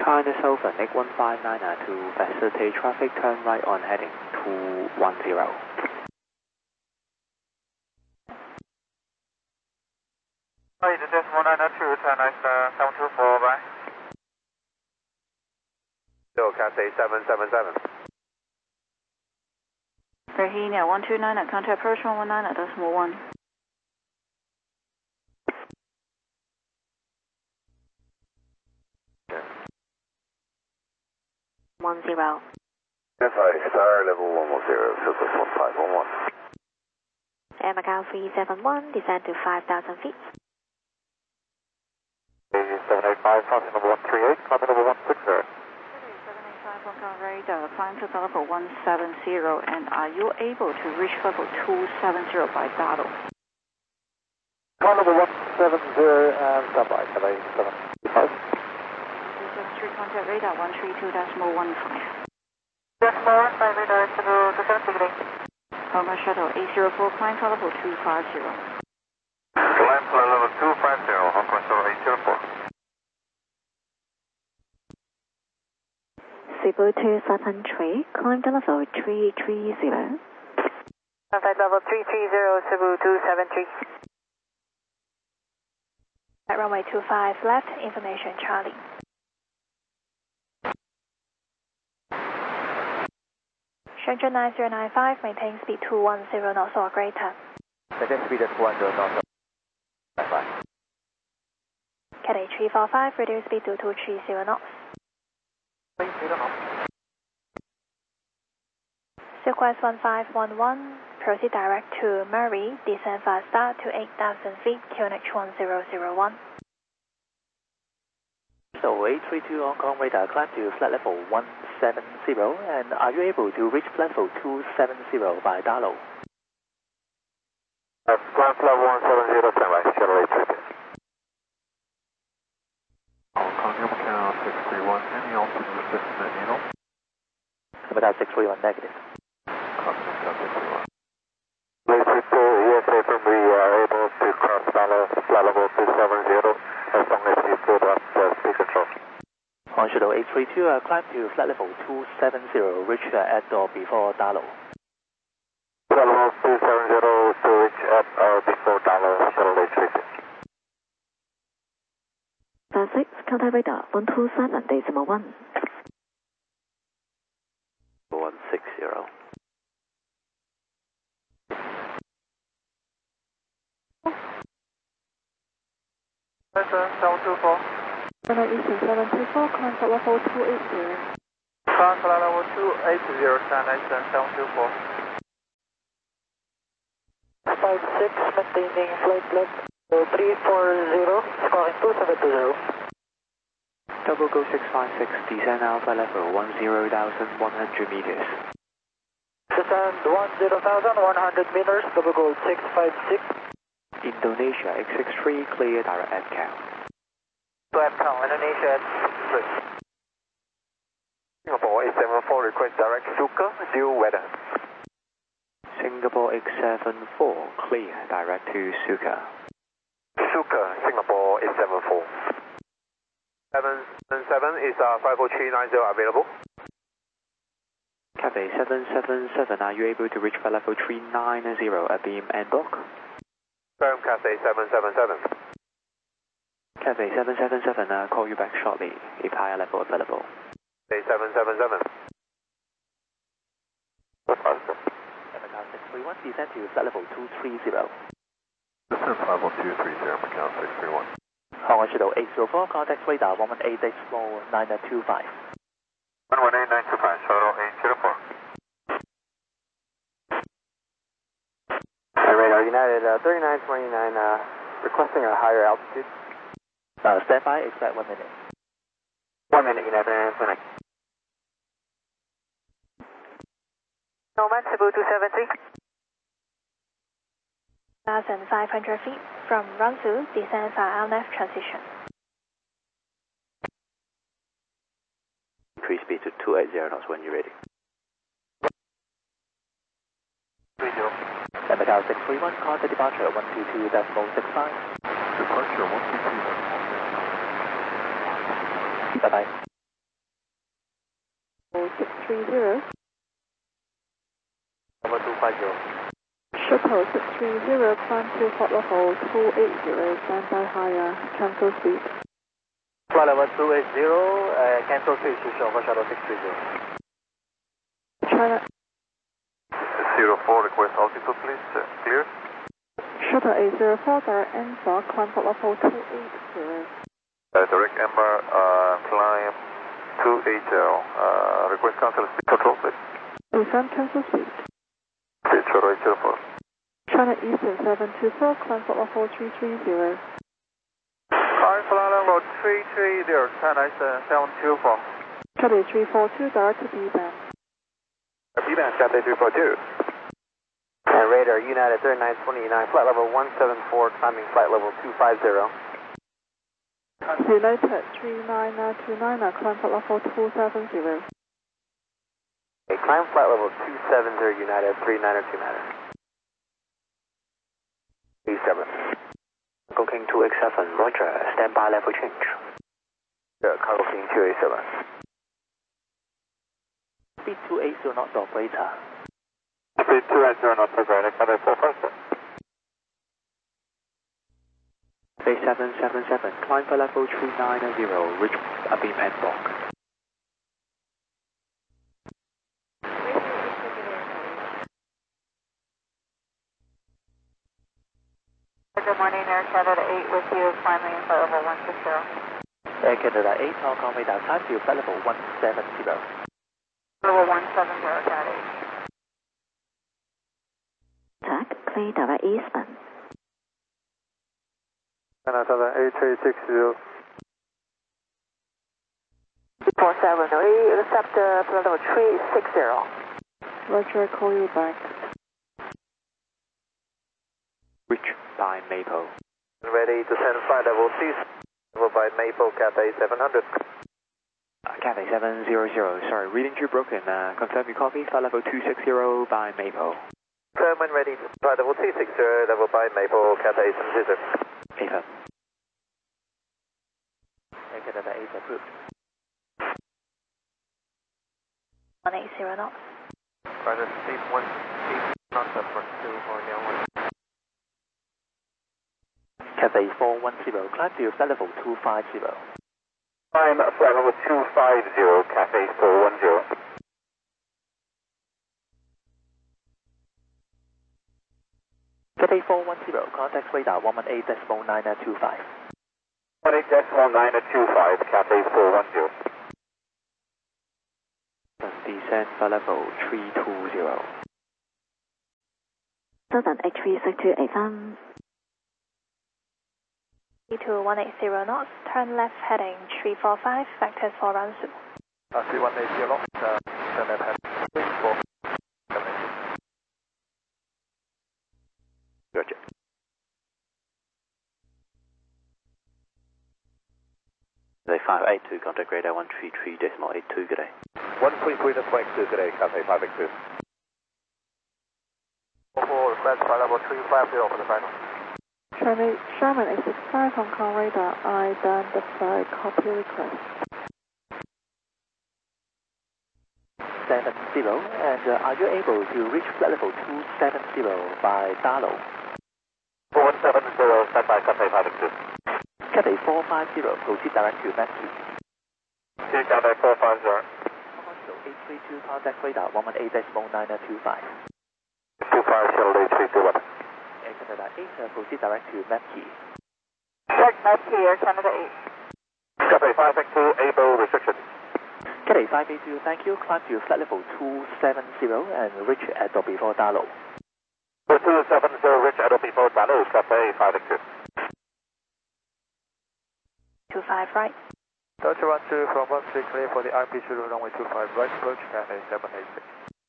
China Southern 8159 to facilitate traffic, turn right on heading 210. Hi, the decimal 902, turn right 724, bye. Still Cathay 777. Rahina 129 at contact approach 119 at decimal 1. FI Star level 110, Silvers 1511. Air Macau 371, descend to 5,000 feet. 785, crossing number 138, climbing number 160. 785 Hong Kong radar, climb to level 170, and are you able to reach level 270 by battle? Climb number 170 and standby, Cathay 785. 273 contact radar 132.15. Decimal 15 radar to 270 beginning. Hong Kong shuttle 804, climb to level 250. Climb to level 250, Hong Kong shuttle 804. Cebu 2500, climb to level 330. Flight level 330, Cebu 273. At runway 25 left, information Charlie. Shenzhen 9095, maintain speed 210 knots or greater. Maintain speed at 210 knots. Bye. Cathay 345, reduce speed to 230 knots. Silkwest 1511, proceed direct to Murray, descend faster to 8,000 feet, QNH 1001. So 832 Hong Kong radar, climb to flight level 170, and are you able to reach level 270 by Darlow? Climb level 170, standby, shuttle 832. Hong Kong Macau 631, any altitude restriction at Nino? Macau 631 negative. Copy Macau 631. Yes, affirm we are able to cross flight level 270 as long as you build up the speed control. On shuttle 832, climb to flight level 270, reach at or before Darlow. Flight level 270 to reach at or before Darlow, shuttle 832. Star 6, contact radar 127 decimal 1. 160. Yes, sir, 724. Runway Eastern 724, climb to level 280. Climb flight level 280, stand Eastern 724. 56, maintaining flight left 340, calling 2720. Double go 656, descend Alpha level 10,100 meters. Descend 10,100 meters, double gold 656. Indonesia X63, clear direct at count. Flatcom, Indonesia at 6. Singapore 874, request direct Suka, due weather. Singapore X74, clear direct to Suka. Suka, Singapore 874. 777 is 50390 available. Cathay 777, are you able to reach flight level 390 at beam and block? Firm Cathay 777. Cathay 777, call you back shortly if higher level available. Cathay 777. Macau 631, descend to flight level 230. Descend level 230, Macau 631. Hong Kong shuttle 804, contact radar 118.925. 118.925, shuttle 804. Radar United 3929, requesting a higher altitude. Stand by, expect 1 minute. 1 minute, United Clinic. Nomad, Cebu 273. 1,500 feet from Rangsu, descend for LNF transition. Increase speed to 280 knots when you're ready. And Macau 631, contact departure 122.65. Departure 122.65. Bye-bye. 630. Number 250. Shuttle 630, climb to flight level 280, standby higher, cancel speed. Flight level 280, cancel speed to show for shuttle 630. China 04, request altitude please, clear. Shuttle 804, direct Ember, climb flight level 280. Direct Ember, climb 280, request cancel speed control please. Confirm cancel speed. Speed shuttle 804. China Eastern 724, climb flight level 330. Climb flight level 330, China Eastern 724. Shuttle 342, direct to B-band. B-band, Cathay 342. And radar United 3929, flight level 174, climbing flight level 250. United 3929, climb flight level 270. Okay, climb flight level 270, United 3929. 37. Cargo King 287, roger, standby level change. Cargo King 287. Speed 280 knots operator. Speed 280 knots operator, Cathay 450. Base 777, climb for level 390, reach Abim Pembroke. Good morning, Air Canada 8 with you, climbing flight level 160. Air Canada 8, Hong Kong radar, climb to flight level 170. Level 170, Canada 8. Attack, clear direct eastbound. Canada 8360. 4708, accept flight level 360. Roger, call you back. Reach by Maple. Ready to send flight level 2 over by Maple, Cathay 700. Cathay 700, sorry, reading too broken. Confirm you copy, flight level 260 by Maple. When ready to flight level 260, level by Maple, Cathay 700. Affirm. Air Canada 8 approved. 180 knots. Roger, speed 180 knots up for 240. Cathay 410, climb to flight level 250. Climb flight level 250, Cathay 410. Cathay 410, contact radar 118.925. 118.925, Cathay 410. Descend flight level 320. Southern H36285. E2 180 knots, turn left heading 345, vectors for Ransu. Speed 180 knots, turn left heading 345. Roger. Cathay 582, contact radar 133.82, good day. 133.82, good day, Cathay 582. 44, request flight level 350 for the final. Sherman 865, Hong Kong radar, identify, copy request. 70, and are you able to reach flight level 270 by Darlow? 4170, standby, Cathay 582. Cathay 450, proceed direct to Mackey. Cathay 450. 832, contact radar 118.925. 25, shuttle 8321. Air Canada 8, proceed direct to Mackey. Check Mackey, Air Canada 8. Cathay 582, able restriction. Cathay 582, thank you. Climb to flight level 270 and reach at or before Darlow. 270, reach at or before Darlow, Cathay 582. 25 right. Delta 12 from 13 clear for the RP shuttle runway 25 right approach, Cathay 786.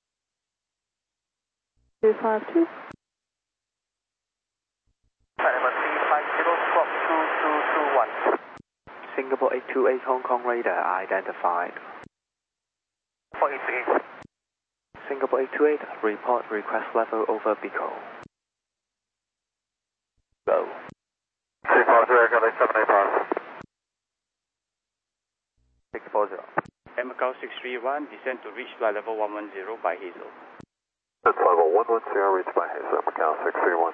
252. Panama 350 from 2221. Singapore 828, Hong Kong radar identified. 483. Singapore 828, report request level over Bicol. Go. 340, Cathay 785. 640. Macau 631, descend to reach flight level 110 by Hazel. Flight level 110, reached by Hazel, Macau 631.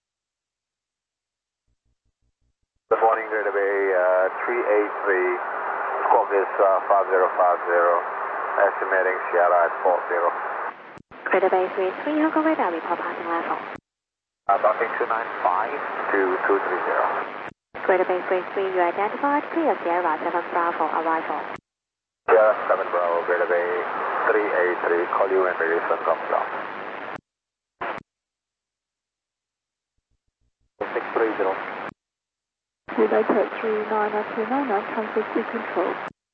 Good morning, Greater Bay 383, squawk is 5050, estimating Sierra at 40. Greater Bay 33, Hong Kong radar report passing level. Docking 295 to 230. Greater Bay 33, you identified, clear Sierra 7 Bravo arrival. Sierra 7 Bravo, Greater Bay 383, call you when ready, sun comes down. 630. United 3929, cancel speed control.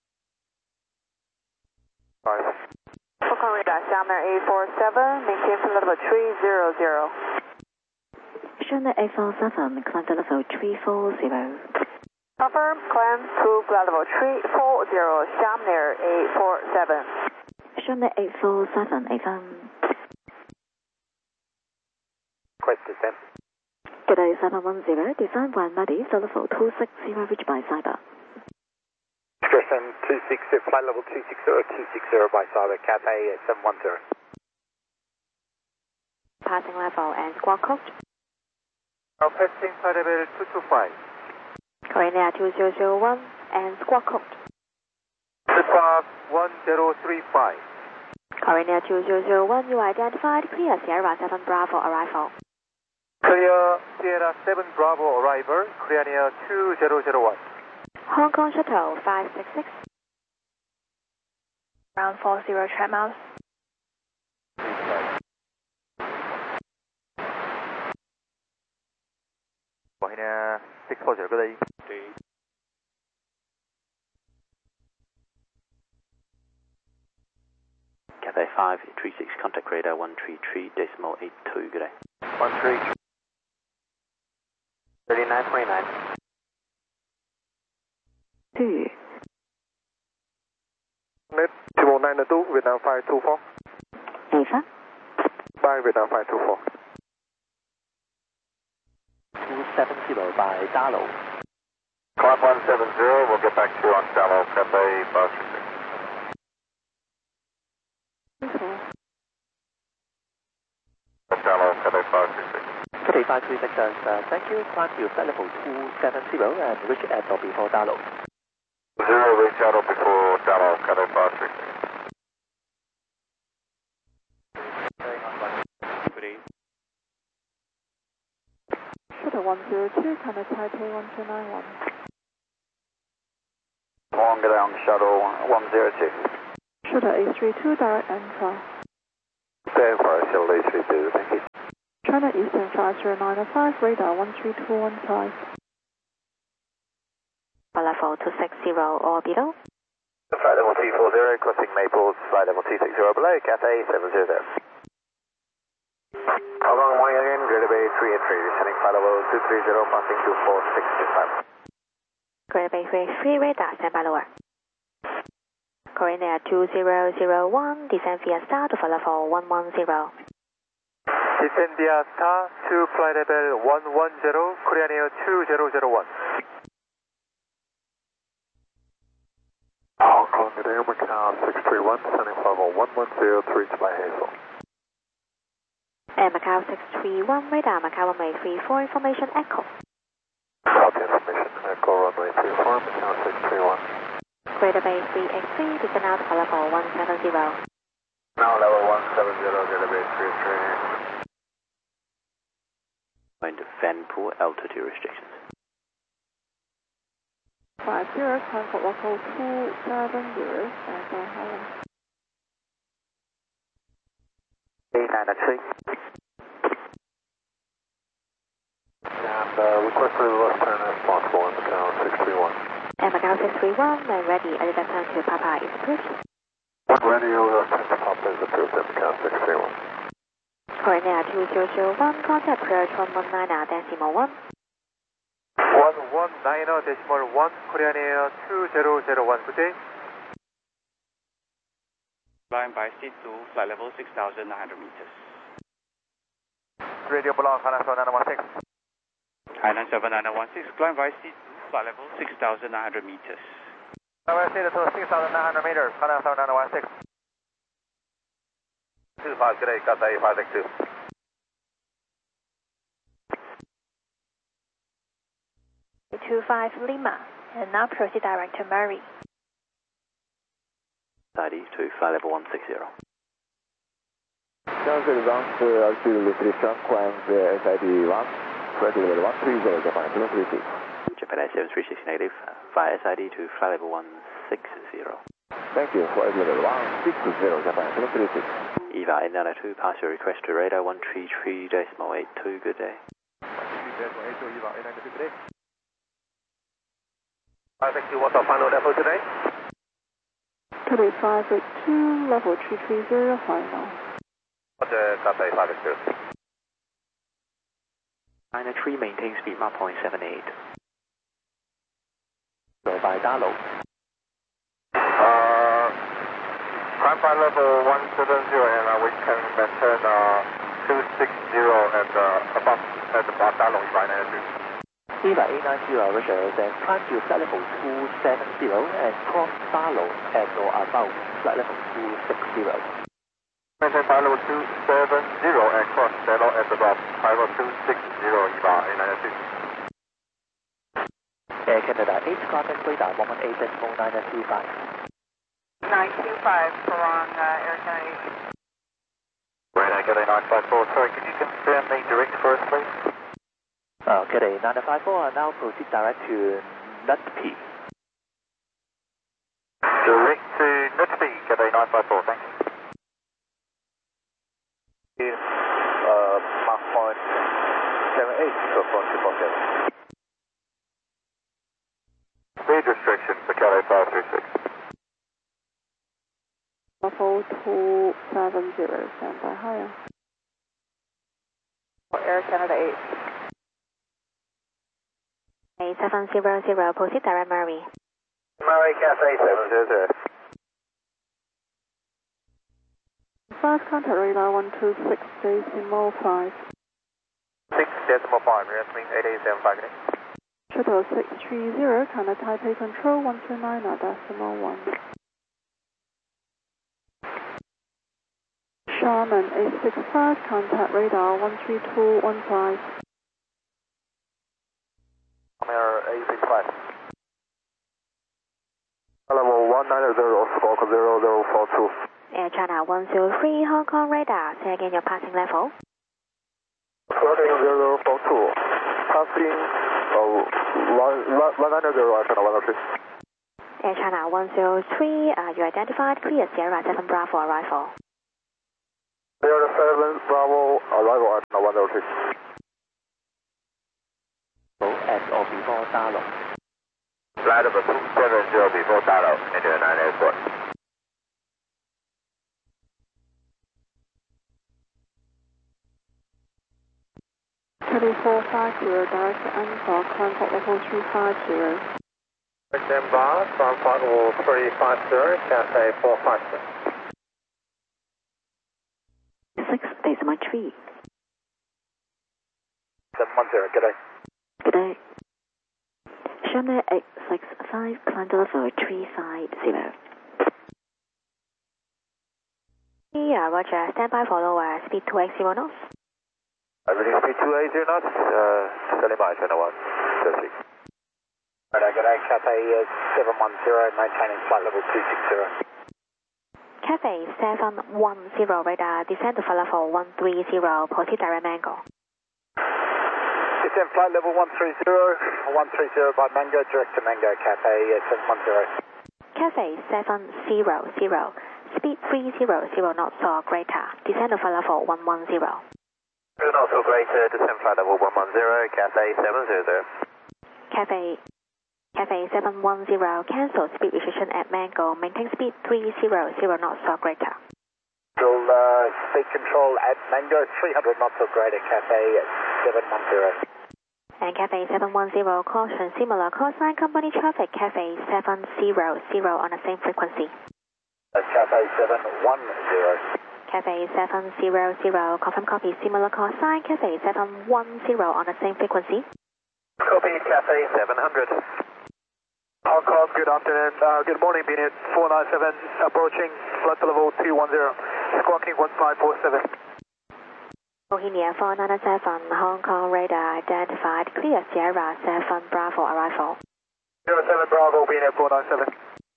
5. Hong Kong radar, Xiamen 847, maintain flight level 300. Chinook 847, climb to level 340. Confirm, climb to flight level 340, Xiamen 847. Chinook 847, affirm. Request descent. Today 710, design 1 ready, to level 260, reach by cyber. Descend 260, flight level 260 by cyber, Cathay 710. Passing level and squawk code. Now passing flight level 225. Korean Air 2001 and squawk code. Squawk 1035. Korean Air 2001, you identified, clear Sierra 7 Bravo arrival. Clear Sierra 7 Bravo arrival, Korean Air 2001. Hong Kong Shuttle 566. Ground 40 track miles. Korean Air 640, good day. Cathay 536, contact radar 133.82, good day. 13. 3929. 2. Net 2192, Vietnam 524. Ava. By Vietnam 524. 270 by Darlow. Climb 170, we'll get back to you on Dallow, Cathay 536. Dallow, Cathay 536. Cathay 536, thank you. Climb to flight level 270 and reach at or before Darlow. 0, reach out before Dallow, Cathay 536. Good day. Shuttle 102, Canada Taipei 1291. Long get on shuttle 102. Shuttle A32, direct enter. Stand for shuttle A32, thank you. China Eastern 50905, radar 13215. Level 260 or below. Flight level 240, crossing Maples, flight level 260 below, Cathay 700. Hong Kong morning again, Greater Bay 383, descending flight level 230, passing 24625. Greater Bay 33, radar, stand by lower. Korean Air 2001, descend via star to flight level 110. Descend via star to flight level 110, Korean Air 2001. Hong Kong Air Macau 631, sending flight level 110 to reach by Hazel. Air Macau 631, radar Macau runway 34, information echo. Copy information, echo runway 34, Macau 631. Greater Bay 383, descend out for level 170. Now level 170, Greater Bay 383. Going to Vanpool, altitude restrictions. 50, climb for local 270, and by Helen. 893. And request for the left turn as possible in Macau 631. Air Macau 631, and ready, elevator turn to Papa is approved. Radio left turn to Papa is approved at Macau 631. Korean Air 2001, contact approach 119.1. 119.1, Korean Air 2001, good day. Climb by seat to flight level 6,900 meters. Radio Block, Hana 7916. Hainan 7916, climb by seat to flight level 6,900 meters. West to 6,900 meters, Canada 7916. 25, good day, Cathay 562. Two-five Lima, and now proceed direct to Murray. SID to flight level 160. Sounds good, advanced altitude restriction, climb SID 1, flight level 130, Japan 736. Japan Air 736 negative, via SID to flight level 160. Thank you, flight level 160, Japan 736. EVA 892, pass your request to radar 133.82, good day. 133.82, EVA 892, good day. 562, what's our final level today? Today 582, level 330, final. Roger, Cathay 562. 993, maintain speed Mach 0.78. Go by Darlow. Climb flight level 170 and we can maintain 260 and above at the Darlow right now. EVA 890, Roger, then climb to flight level 270 and cross Darlow at or above flight level 260. Maintain flight level 270 and cross Darlow at above flight level 260, EVA 892. Air Canada 8, contact radar 118.935. 925, Farang, Air Canada 8. Radar Cathay 954, sorry, can you confirm the direct for us, please? Cathay 954, now proceed direct to Nutpe. Direct to Nutpe, Cathay 954, thank you. Mach 0.78, so 0.247. Speed restriction for Cathay 536. Level 270, stand by higher. Air Canada 8. 700, proceed direct Murray. Murray, Cathay 700. 5 contact radar 126, decimal 5. 6 decimal 5, yes, mean 8875, good day. Shuttle 630, Canada Taipei Control 129, decimal 1. Sharman 865, contact radar 13215. Air 865. Level 190, squawk 0042. Air China 103, Hong Kong radar, say again your passing level. Floating 0042. Passing 190, China 103. Air China 103, you identified, clear Sierra 7 Bravo arrival. Sierra 7 Bravo arrival at 103. At or before Darlow. Flight number 270 before Darlow, into 984. Twenty-four 50, direct to Anbar, climb flight level 350. Anbar, climb flight level 350, Cathay 450. 6 decimal 3. 710, good day. Good day. Sharman 865, climb to level 350. Yeah, Roger, stand by follow speed 280 knots. Everything speed 280 knots, standing by, China 130. Right, good day, Cathay 710, maintaining flight level 260. Cathay 710 radar, descend to flight level 130, proceed direct Mango. Descend flight level 130, 130 by Mango, direct to Mango, Cathay 710. Cathay 700, speed 300 knots or greater, descend to flight level 110. 2 knots or greater, descend flight level 110, Cathay 700. Cathay 710, cancel speed restriction at Mango, maintain speed 300 knots or greater. Speed control at Mango, 300 knots or greater, Cathay 710. And Cathay 710, caution, similar call sign company traffic, Cathay 700 on the same frequency. Cathay 710. Cathay 700, confirm copy, similar call sign, Cathay 710 on the same frequency. Copy, Cathay 700. Hong Kong, good afternoon. Good morning, Binit 497, approaching flight level 210, squawking 1547. Bohemia 497, Hong Kong radar identified, clear Sierra 7 Bravo arrival. 07 Bravo, Binit 497.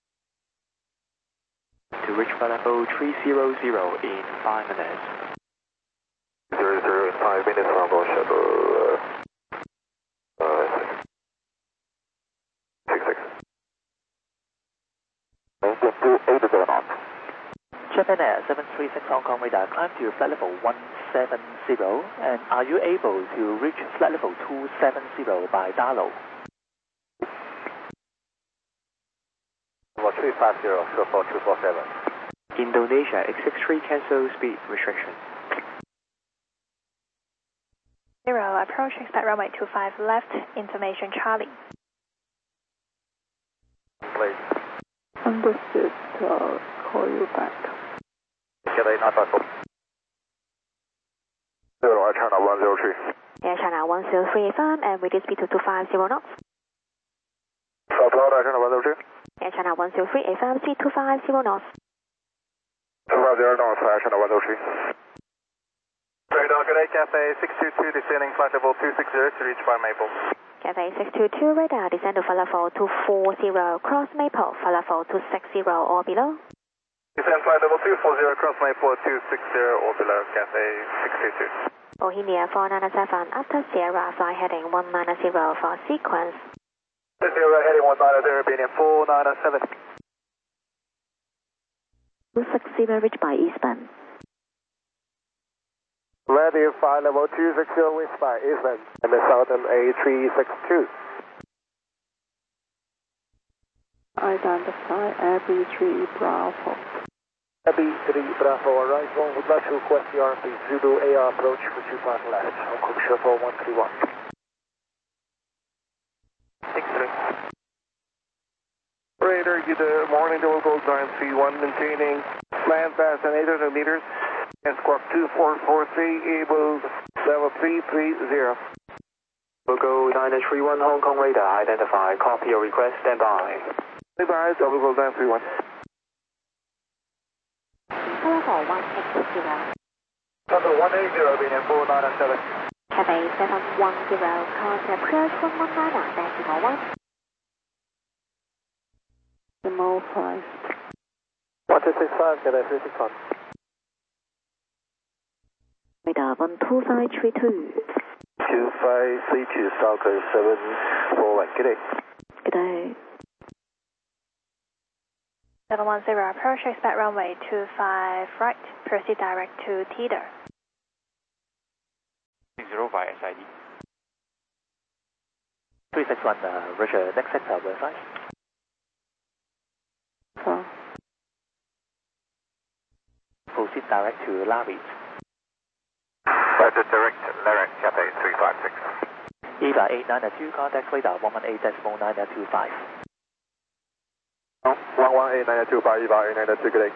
To reach flight level 300 in 5 minutes. 00 in 5 minutes, Bravo shuttle 66. Engine 280 going on. Japan Air 736 Hong Kong radar, climb to flight level 170, and are you able to reach flight level 270 by Dalo? 350, show 4247. Indonesia X63 cancel speed restriction. 0, approach, expect runway 25 left, information Charlie. Please. Understood, call you back. Cathay 954. 0, Air China 103. Air China 103 firm and reduce speed to 250 knots. South Cloud, Air China 103. Air China 103 FM speed 250 knots. 250 knots, Air China 103. Radar, good day, Cathay 622, descending flight level 260 to reach by Maple. Cathay 622 radar, descend to flight level 240, cross Maple, flight level 260 or below. Descend flight level 240, cross Maple 260 or below, Cathay 622. Bohemia 497, after Sierra, fly heading 190 for sequence. Sierra heading 190, Binit 497. 260 reach by eastbound. Ready, flight level 260 with by eastbound, and the Southern A362. Identify Abbey 3 Bravo. Abbey 3 Bravo arrival, would like to request the RMP Zulu AR approach for 25 left, Hong Kong Shuttle 131. 63. Radar, good morning, the local time 31, maintaining land pass and 800 meters, and squawk 2443, able level 330. Local 931 Hong Kong radar identify, copy your request, stand by. Stand by, local 931. Level 180. Level 180, being 497. Cathay 710, contact approach 119.1. Demo 5. 1265, Cathay 361. Radar 12532. 2532, Stalker 741, good day. Good day. 710, approach, expect runway 25 right, proceed direct to Teeter. 60 by SID. 361, Roger, next sector, verify. Proceed direct to Larry. Roger, direct Laren, Cathay 356. EVA 892, contact radar 118.925. 118.925, EVA 892, good day.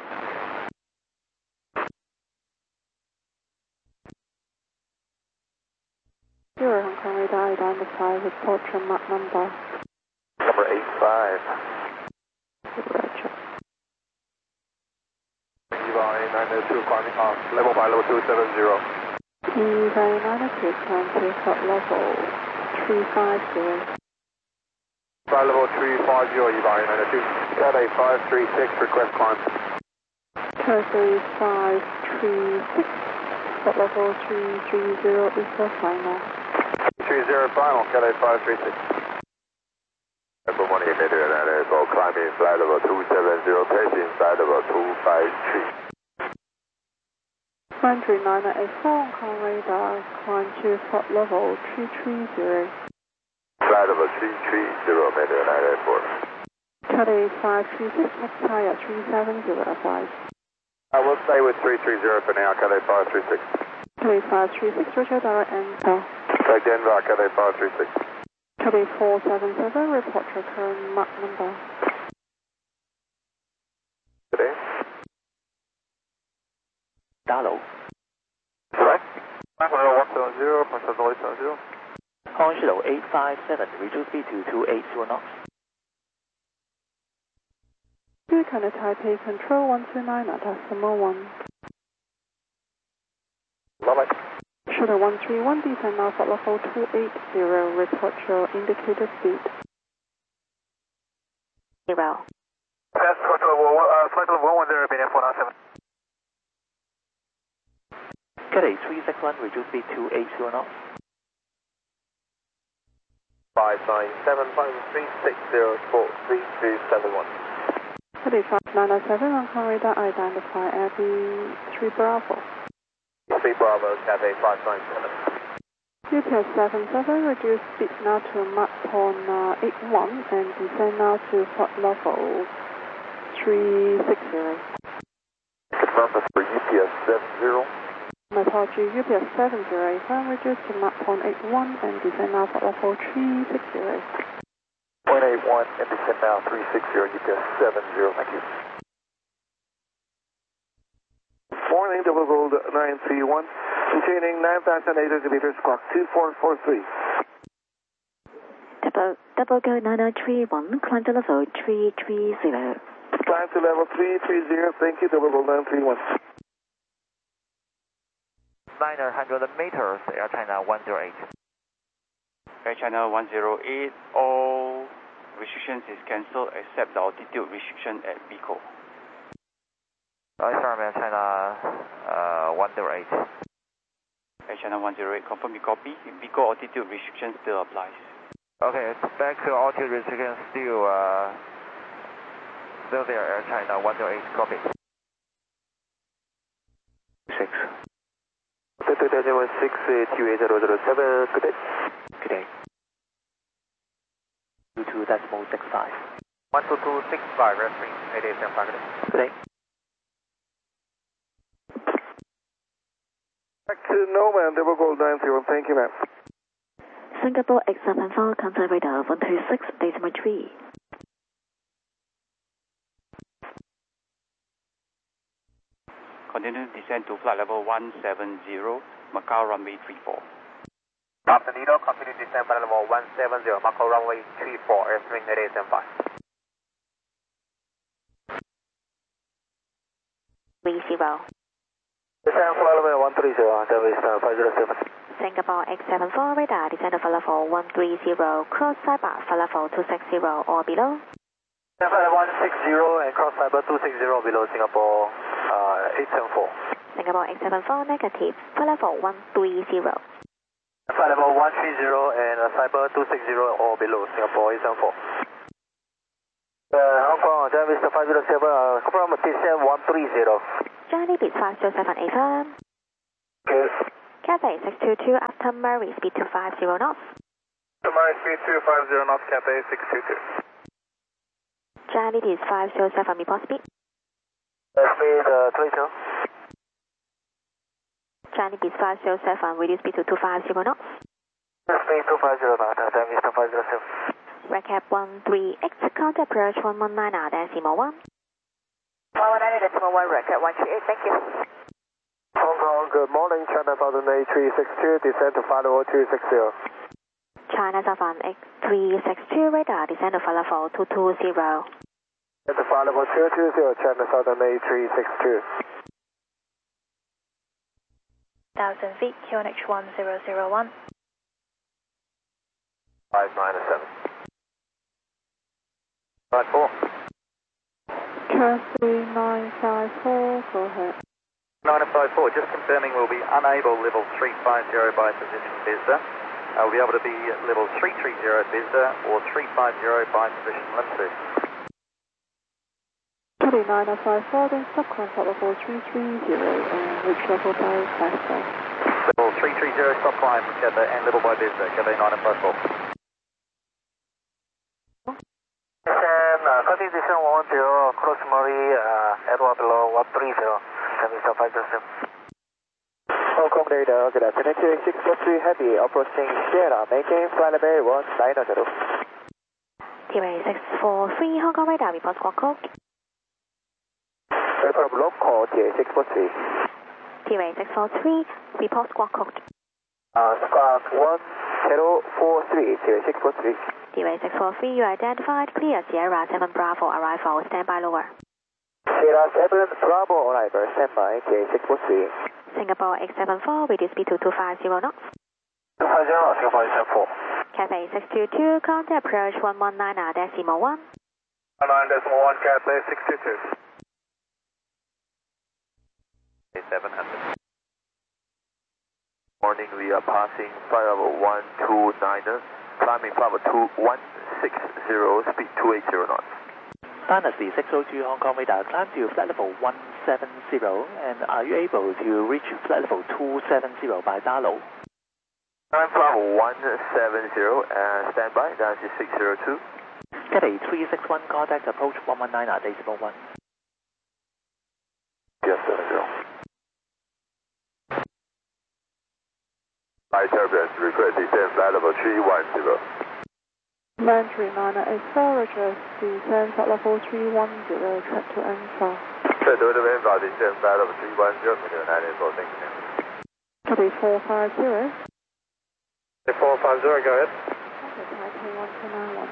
Zero Hong Kong radar identify, report your map number. Number 85. Roger. EVA 892, climbing off, level by level 270. EVA 892, climb to flight level 350. Flight level 350, EVA 892. Cathay 536, request climb. Cathay 536, flight level 330 is the final. 30 final, Cathay 536. Good morning, Emitter and Airport, climbing flight level 270, passing flight level 253. Boundary 984 Hong Kong radar, climb to flight level 330. Flight level 330, Emitter and Airport. Cathay 536, next high at 3705. I will stay with 330 for now, Cathay 536. Cathay 536, Roger, direct enter. Take Denver, Cathay 536. Cathay 477, report your current map number. Good day. Dalo. Correct. Map 170, Passenger 870. Hong Shuttle 857, reduce speed to 280 knots. 2, China Taipei Control 129.1. Bye-bye. Shuttle 131, descend now for level 280, report your indicated speed. 0. Flight level 110, Benin 497. Cathay 361, reduce speed to 80 knots. 59753604331. Cathay 5907, on con radar, identify Abbey 3 Bravo. 3 Bravo, Cathay 597. UPS 77, reduce speed now to Mach 81 and descend now to flight level 360. Confirm this for UPS 70. My apology, UPS 7085, reduce to Mach 81 and descend now flight level 360. 0.81 and descend now 360, UPS 70, thank you. Morning, Double Gold 931, containing 9,800 meters, squawk 2443. Double Go 9031, climb to level 330. Climb to level 330, thank you, Double Gold 931. 900 meters, Air China 108. Air China 108, all restrictions is cancelled except the altitude restriction at Bico. Sorry, Air China 108. Air China 108, confirm you copy. Bico altitude restriction still applies. Okay, back to altitude restriction still there, Air China 108, copy. 6. 28007, good day. Good day. 22.65. 12265, reference 8875, good day. Good day. Back to Noman, Double Gold 931, thank you, ma'am. Singapore X74, contact radar 126.3. Continue descend to flight level 170, Macau runway 34. After Nido, continue descend flight level 170, Macau runway 34, airstream 8875. 30. Descend flight level 130, Davis 507. Singapore X74 radar, descend for level 130, cross cyber for level 260 or below. Descend flight level 160 and cross cyber 260 below Singapore 874. Singapore X74 negative for level 130. Flight level 130 and cyber 260 or below Singapore 874. Hong Kong, Davis 507, confirm descend 130. Charlie Beat 507 affirm. Good. Cathay 622 after Murray, speed 250 knots. Murray, speed 250 knots, Cathay 622. Charlie Beat 507, report speed. Speed 22. Charlie Beat 507, reduce speed to 250 knots. Speed 250 knots, Davis 507. Recap 13X, contact approach 119 decimal 1. 119 decimal 1, recap 138, thank you. Hong Kong, good morning, China Southern A362, descend to flight level 260. China Southern A362 radar, descend to flight level 220. Descend to flight level 220, China Southern A362. 1,000 feet, QNH 1001. 597. Flight 4. Cathay 954, go ahead. 954, just confirming we'll be unable level 350 by position VISTA. We'll be able to be level 330 VISTA or 350 by position LIMSU. Cathay 954, then stop contact level 330 and reach level by VISTA. Level 330 stop climb from Cathay and level by VISTA, Cathay 954. Descend, continue descend 110, cross Murray, at or below 130. Mr. 507. Hong Kong radar, good afternoon, 643 Heavy, approaching Sierra, making flight level 190. T-Ray 643, Hong Kong radar, report squawk code. Aircraft local, TA 643. T-Ray 643, report squawk code. Squawk 1043, TA 643. T-Ray 643, you identified, clear Sierra 7 Bravo, arrival, standby lower. Sierra 7 Bravo arrival, standby, TA643. Singapore X74, reduce speed to 250 knots. 250, Singapore X74. Cathay 622, contact approach 119 decimal 1. 19.1, Cathay 622. 700. Morning, we are passing flight level 129, climbing flight level 2160, speed 280 knots. Dynasty 602 Hong Kong radar, climb to flight level 170, and are you able to reach flight level 270 by Darlow? Climb flight level 170, and standby, Dynasty 602. Cathay 361, contact approach 119 decimal 1. Yes, 70. Flight turbulence request descend flight level 310. Mandarin 984, Roger, descend flight level 310, track to N4. Track to N4, descend flight level 310, Mandarin 984, thank you. Copy 450. 450, go ahead. Okay, Taipei 1291.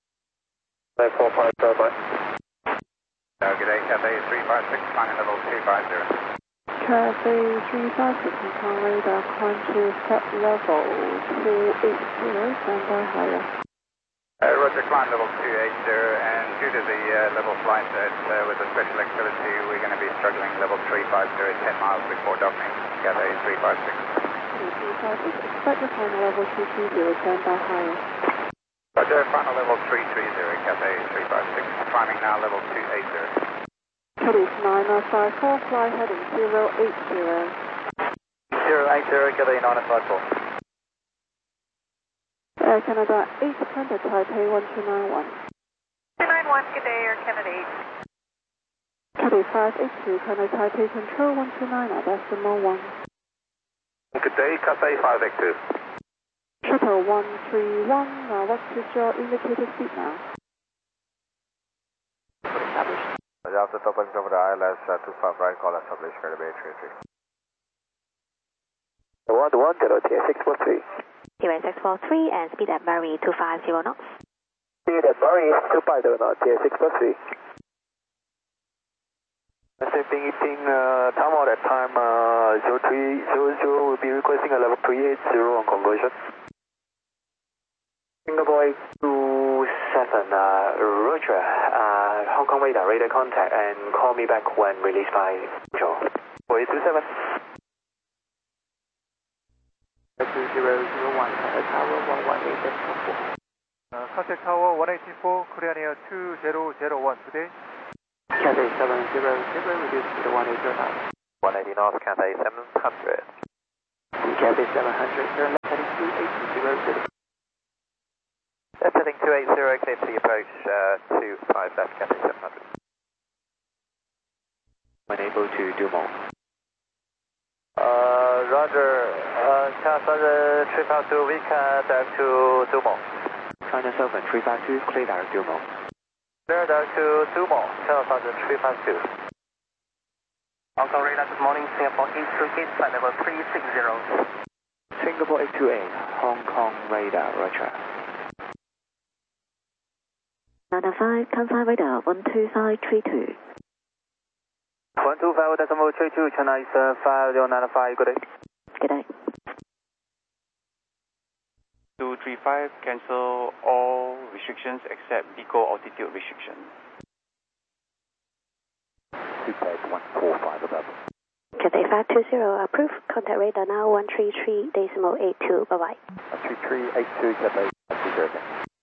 450, bye. Good day, Cathay 356, climbing level 250. Cathay 356, Hong Kong radar, climb to flight level 280, standby higher. Roger, climb level 280, and due to the level flight with the special activity, we're going to be struggling level 350 10 miles before docking. Cathay 356. 356, expect the final level 230, standby higher. Roger, final level 330, Cathay 356, climbing now level 280. Cathay 954, fly heading 080. 080, Cathay 954. Air Canada 800, Taipei 1291. 291, good day, Air Canada 8. Cathay 582, Canada Taipei Control 129, decimal 1. Good day, Cathay 582. Shuttle 131, what is your indicated speed now? After topping over the ILS 25 right, call us publish for the Bay 33. 110, TA643. TA643 and speed at Murray 250 knots. Speed at Murray 250 knots, TA643. Same thing, eating time out at time 0300 will be requesting a level 380 on conversion. Singapore 2-7, Roger, Hong Kong radar contact and call me back when released by Joe. 4827. 2001, Tower 118.4. Contact Tower 184, Korean Air 2001 today. Cathay 700, reduce to 180 knots. 180 knots, Cathay 700. Cathay 700, turn left heading 280. Left heading 280, clear for the approach 25 left, Cathay 700. Unable to do more. Roger, China 352, we can direct to Dumo. China 7, 352, clear direct Dumo. Clear direct to Dumo, China 352. Hong Kong radar, good morning, Singapore 828, flight level 360. Singapore 828, Hong Kong radar, Roger. 905, Kansai radar 12532. 125.32, China is 5095, good day. Good day. 235, cancel all restrictions except deco altitude restriction. Feedback 145 above. Cathay 520, approved. Contact radar now 133.82, bye-bye. 3382, Cathay 520.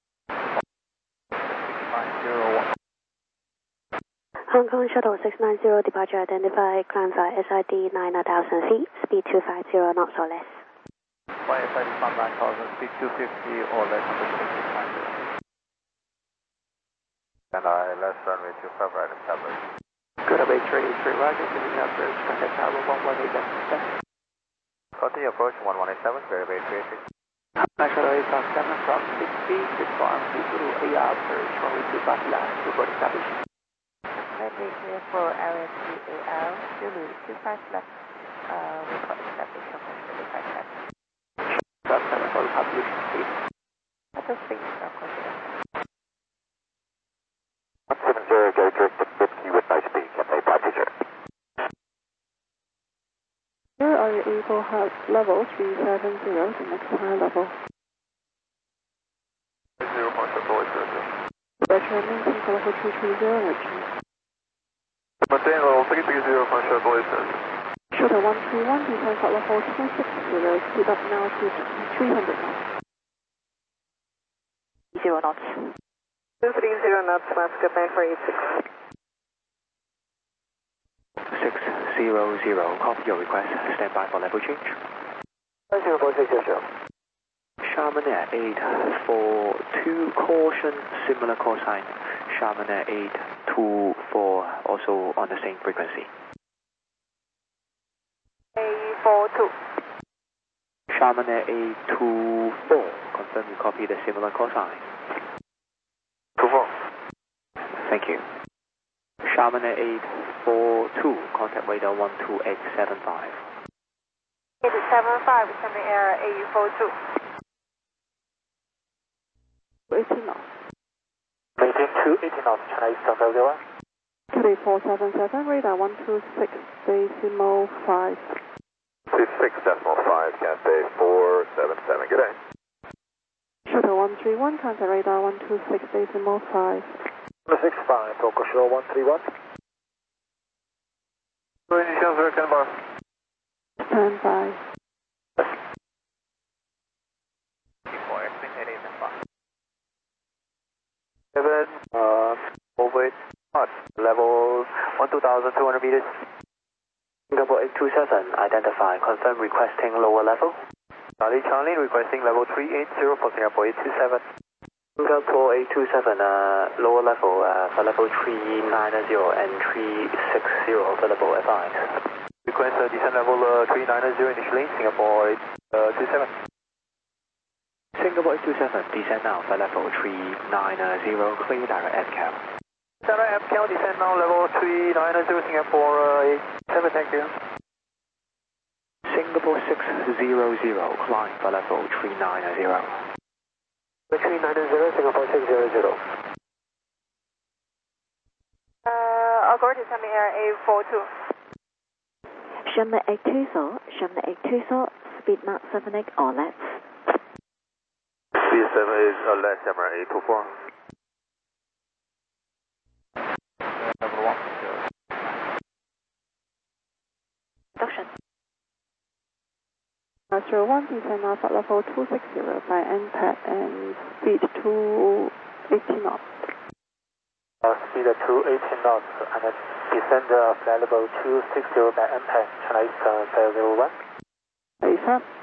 901. Hong Kong Shuttle 690, departure identified, climb via SID 9,000 feet, speed 250 knots or less. Fly SID 9,000, speed 250 or less, under 600. And ILS runway 25 right, established. Good up 833, Roger, giving up approach, contact Tower 118.7. Continue approach 1187, very Bay 383. Shuttle 857 from 6 feet, disform through AR approach, runway 25 left, report established. Landing clear for area 3AL, Zulu 25 left, report established on 25 left. Stop 7 for Republic speed. At the speed, of course. 170, go direct to 50 with high speed, Cathay for level 370, the next high level. 0 Marshall Boys, Roger, maintain for level 330, Roger. Maintain level 330, Marshall Boys. Shuttle 131, descend for level 260, speed up now to 300 knots. 0 knots. 230 knots, flaps, get back for 86. 600, copy your request, stand by for level change. 04600. Sharman Air 842, caution, similar call sign. Sharman Air 824, also on the same frequency. 842. Sharman Air 824, confirm you copy the similar call sign. 24. Thank you. Sharman Air 842, contact radar 12875. 875, Sharman Air 842. 18 knots. Maintain 280 knots, China Eastern 501. Today 477, radar 126.5. 26.5, Cathay 477, good day. Shuttle 131, contact radar 126.5. 165, Tokyo Shuttle 131. Initial American bar. Stand by. Over it, level 12,200 meters. Singapore 827, identify, confirm requesting lower level. Charlie, requesting level 380 for Singapore 827. Singapore 827, lower level for level 390 and 360 available advice. Request descent level 390 initially, Singapore 827. Singapore 827, descend now for level 390, clear direct FCAL. Direct FCAL, descend now level 390, Singapore 87, thank you. Singapore 600, climb for level 390. 390, Singapore 600. I'll go to Sharman Air 842. Sharman 820, speed Mach 78 or less. Speed 78 or less, Sharman 824. Number 1. Production. Astro 1, descend now for level 260 by NPAD and speed 280 knots. Speed 280 knots and then descend flight level 260 by NPAD, China Eastern 501. ASAP.